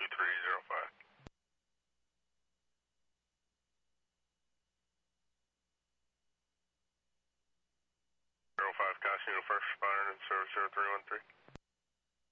2305. 05 Casino, first responder in service 0313.